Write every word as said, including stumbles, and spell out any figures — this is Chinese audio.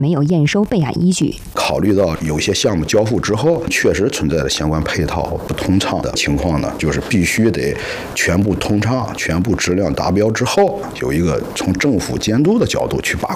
没有验收备案依据。 考虑到有些项目交付之后，确实存在的相关配套不通畅的情况呢，就是必须得全部通畅、全部质量达标之后，有一个从政府监督的角度去把